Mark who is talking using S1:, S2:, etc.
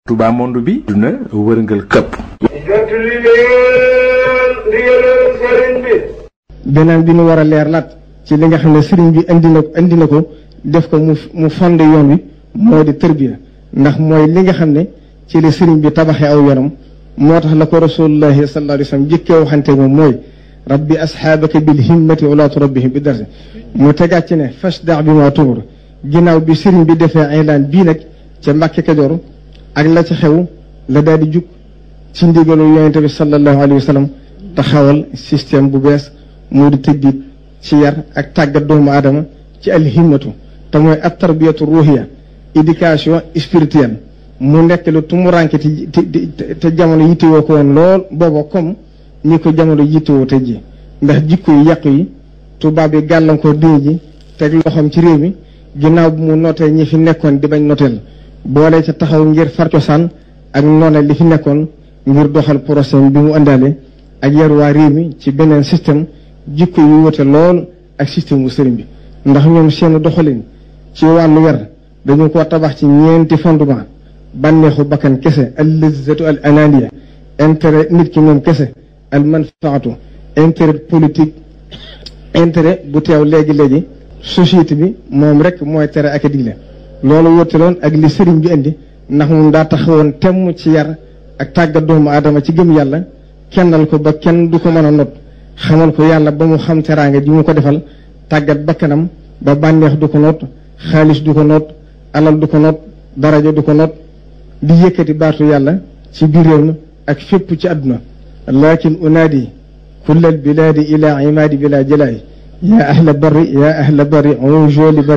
S1: Touba monde bi duna wërngal këpp
S2: jottali leen ndigalal sëriñ bi.
S3: beneen bi nu war a leerlaat ci li nga xam ne sëriñ bi indi na ko def ko mu fondé yoon wi moo di tërbiya ndax mooy li nga xam ne ci la sëriñ bi tabaxee aw yoonam moo tax la ko rasulullahi sallallahu alayhi wa sallam jëkkee waxante moom mooy rabbi asxaabaka bil himmati wala turabbihim bi darsi mu tegaat ci ne fasda bi ma tuur ginnaaw bi sëriñ bi defee aylaan bii nag ca Mbàkke Kajoor ak la ci xew la daal di jug ci ndigalu yonente bi sallallahu alayhi wa sallam taxawal système bu bees moo di tëddiit ci yar ak tàggat doomu aadama ci alhimmatu te mooy at tarbiyatu ruhiya éducation spirituelle mu nekk lu tumuranke te jamono yittewoo ko woon lool booba comme ñi ko jamono yittewoo te ji ndax jikko yu yàqu yi tubaab yi gàllankoor diine ji teg loxoom ci réew mi ginnaaw bu mu notee ñi fi nekkoon di bañ noteel boole ca taxaw ngir far cosaan ak noone li fi nekkoon ngir doxal procès bi mu àndaale ak yar waa réew mi ci beneen système jikko yu wute lool ak système bu sëriñ bi ndax ñoom seen doxalin ci wàllu yar dañu ko tabax ci ñeenti fondement bànneexu bakkan kese al lizzatu al ananiya intérêt nit ki moom kese al manfaatu intérêt politique intérêt bu teew léegi-léegi société bi moom rek mooy tere ak a digle loolu wutaloon ak li sëriñ bi indi ndax moom daa taxawoon temm ci yar ak tàggat doomu aadama ci gëm yàlla kennal ko ba kenn du ko mën a not xamal ko yàlla ba mu xam teraanga ji mu ko defal tàggat bakkanam ba bànneex du ko noot xaalis du ko noot alal du ko noot daraja du ko noot di yëkkati baatu yàlla ci biir réew mi ak fépp ci àdduna lakin unaadi kullal bilaadi ila imaadi bila jalaay yaa ahla barri yaa ahla barri